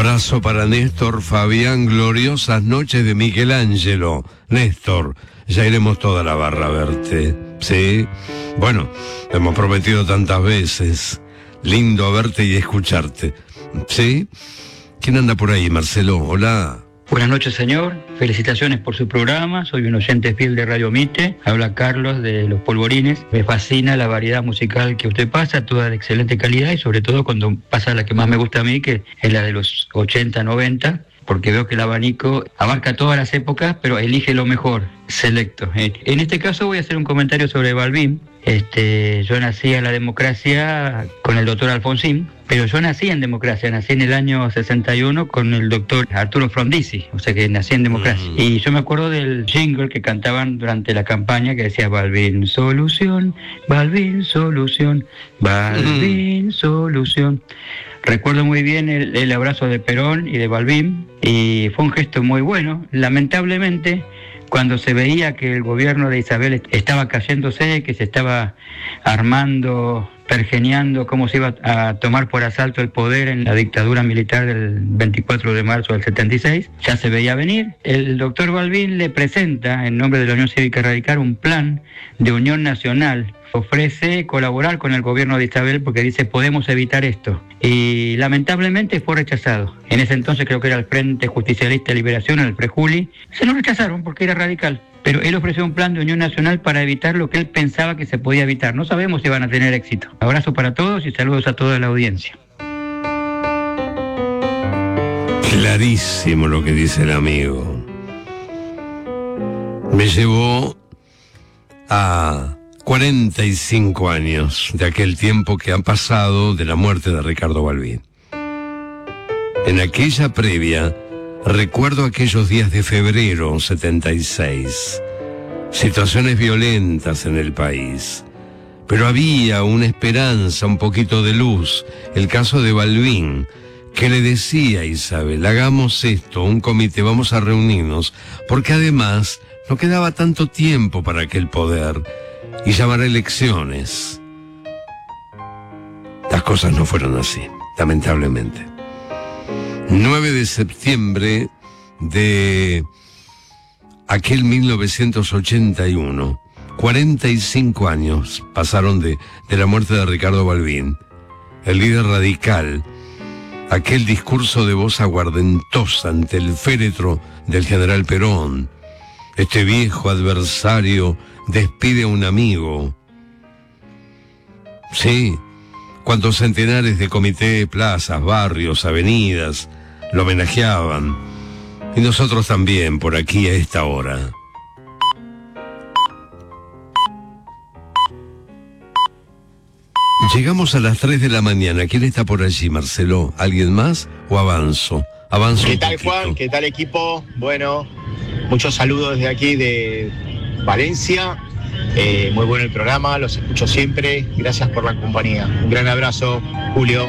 Abrazo para Néstor Fabián, gloriosas noches de Michelangelo. Néstor, ya iremos toda la barra a verte, ¿sí? Bueno, hemos prometido tantas veces. Lindo verte y escucharte, ¿sí? ¿Quién anda por ahí, Marcelo? Hola. Buenas noches, señor. Felicitaciones por su programa. Soy un oyente fiel de Radio Mite. Habla Carlos de Los Polvorines. Me fascina la variedad musical que usted pasa, toda de excelente calidad y sobre todo cuando pasa la que más me gusta a mí, que es la de los 80, 90, porque veo que el abanico abarca todas las épocas, pero elige lo mejor, selecto. En este caso voy a hacer un comentario sobre Balbín. Yo nací en la democracia con el doctor Alfonsín, pero yo nací en democracia, nací en el año 61 con el doctor Arturo Frondizi, o sea que nací en democracia. Y yo me acuerdo del jingle que cantaban durante la campaña que decía Balbín solución, Balbín solución, Balbín solución. Recuerdo muy bien el abrazo de Perón y de Balbín, y fue un gesto muy bueno. Lamentablemente, cuando se veía que el gobierno de Isabel estaba cayéndose, que se estaba armando, pergeñando cómo se iba a tomar por asalto el poder en la dictadura militar del 24 de marzo del 76, ya se veía venir. El doctor Balbín le presenta, en nombre de la Unión Cívica Radical, un plan de unión nacional. Ofrece colaborar con el gobierno de Isabel porque dice podemos evitar esto, y lamentablemente fue rechazado. En ese entonces creo que era el Frente Justicialista de Liberación, el Frejuli. Se lo rechazaron porque era radical, pero él ofreció un plan de unión nacional para evitar lo que él pensaba que se podía evitar. No sabemos si van a tener éxito. Abrazo para todos y saludos a toda la audiencia. Clarísimo lo que dice el amigo. Me llevó a 45 años de aquel tiempo que han pasado de la muerte de Ricardo Balbín. En aquella previa, recuerdo aquellos días de febrero 76, situaciones violentas en el país, pero había una esperanza, un poquito de luz. El caso de Balbín, que le decía a Isabel, hagamos esto, un comité, vamos a reunirnos, porque además no quedaba tanto tiempo para aquel poder y llamar a elecciones. Las cosas no fueron así, lamentablemente. 9 de septiembre de aquel 1981, 45 años pasaron de la muerte de Ricardo Balbín, el líder radical. Aquel discurso de voz aguardentosa ante el féretro del general Perón. Este viejo adversario despide a un amigo. Sí, cuantos centenares de comité, plazas, barrios, avenidas lo homenajeaban. Y nosotros también, por aquí a esta hora. Llegamos a las 3 de la mañana. ¿Quién está por allí, Marcelo? ¿Alguien más o avanzo? Avanzo. ¿Qué tal, Juan? ¿Qué tal, equipo? Bueno, muchos saludos desde aquí de Valencia. Muy bueno el programa, los escucho siempre. Gracias por la compañía. Un gran abrazo, Julio.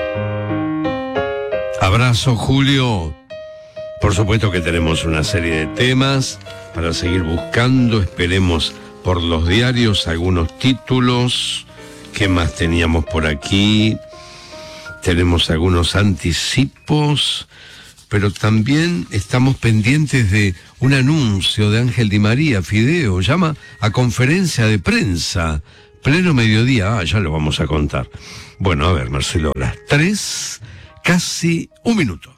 Abrazo, Julio. Por supuesto que tenemos una serie de temas para seguir buscando. Esperemos por los diarios algunos títulos. ¿Qué más teníamos por aquí? Tenemos algunos anticipos, pero también estamos pendientes de un anuncio de Ángel Di María. Fideo llama a conferencia de prensa, pleno mediodía. Ya lo vamos a contar. Bueno, a ver, Marcelo, las 3, casi un minuto.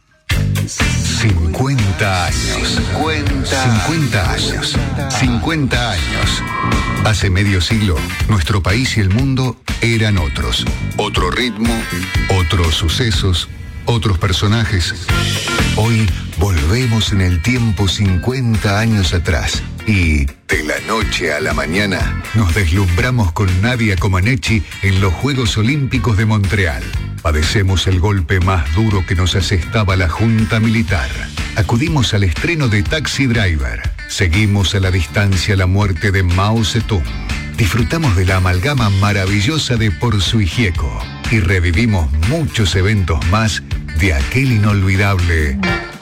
50 años. 50 años. 50 años. Hace medio siglo, nuestro país y el mundo eran otros. Otro ritmo, otros sucesos, otros personajes. Hoy volvemos en el tiempo 50 años atrás y, de la noche a la mañana, nos deslumbramos con Nadia Comaneci en los Juegos Olímpicos de Montreal. Padecemos el golpe más duro que nos asestaba la Junta Militar. Acudimos al estreno de Taxi Driver. Seguimos a la distancia la muerte de Mao Zedong. Disfrutamos de la amalgama maravillosa de Porzu y Gieco. Y revivimos muchos eventos más de aquel inolvidable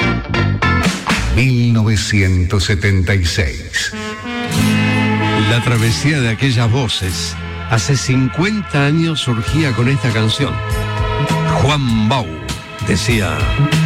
1976. La travesía de aquellas voces. Hace 50 años surgía con esta canción. Juan Bau decía...